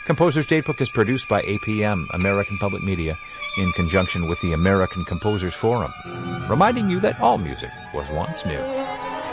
Composer's Datebook is produced by APM, American Public Media, in conjunction with the American Composers Forum, reminding you that all music was once new.